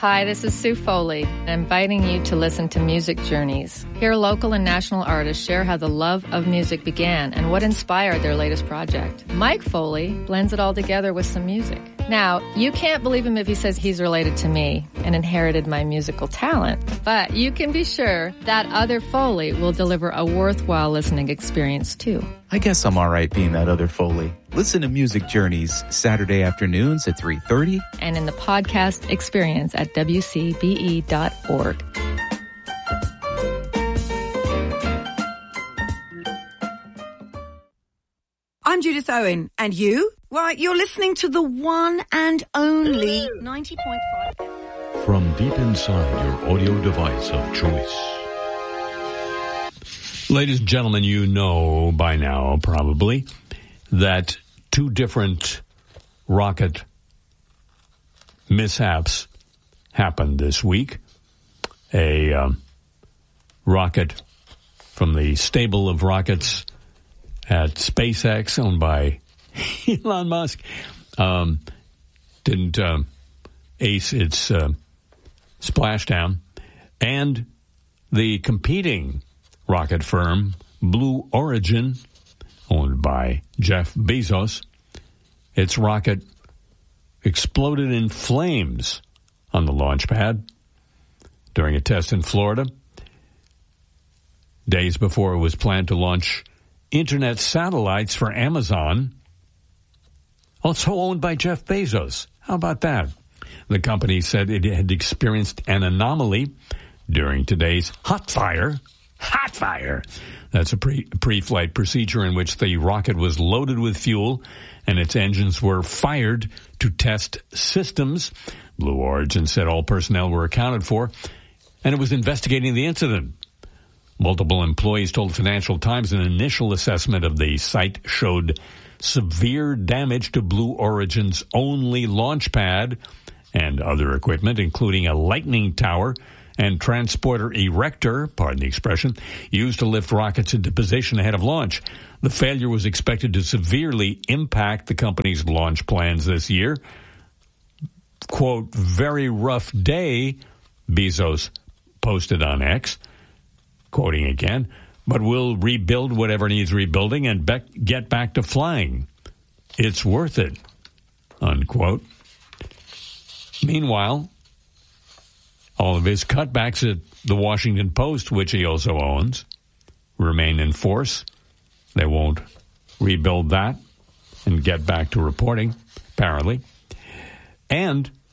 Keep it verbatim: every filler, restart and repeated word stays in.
Hi, this is Sue Foley, inviting you to listen to Music Journeys. Here, local and national artists share how the love of music began and what inspired their latest project. Mike Foley blends it all together with some music. Now, you can't believe him if he says he's related to me and inherited my musical talent, but you can be sure that other Foley will deliver a worthwhile listening experience, too. I guess I'm all right being that other Foley. Listen to Music Journeys Saturday afternoons at three thirty. And in the podcast experience at W C B E dot org. I'm Judith Owen, and you? Why, you're listening to the one and only ninety point five. From deep inside your audio device of choice. Ladies and gentlemen, you know by now, probably, that two different rocket mishaps happened this week. A um, rocket from the stable of rockets at SpaceX, owned by Elon Musk, um, didn't um, ace its uh, splashdown. And the competing rocket firm, Blue Origin, owned by Jeff Bezos, its rocket exploded in flames on the launch pad during a test in Florida, days before it was planned to launch internet satellites for Amazon, also owned by Jeff Bezos. How about that? The company said it had experienced an anomaly during today's hot fire. Hot fire! That's a pre, pre-flight procedure in which the rocket was loaded with fuel and its engines were fired to test systems. Blue Origin said all personnel were accounted for, and it was investigating the incident. Multiple employees told Financial Times an initial assessment of the site showed severe damage to Blue Origin's only launch pad and other equipment, including a lightning tower and transporter erector, pardon the expression, used to lift rockets into position ahead of launch. The failure was expected to severely impact the company's launch plans this year. Quote, very rough day, Bezos posted on X, quoting again, but we'll rebuild whatever needs rebuilding and be- get back to flying. It's worth it, unquote. Meanwhile, all of his cutbacks at the Washington Post, which he also owns, remain in force. They won't rebuild that and get back to reporting, apparently. And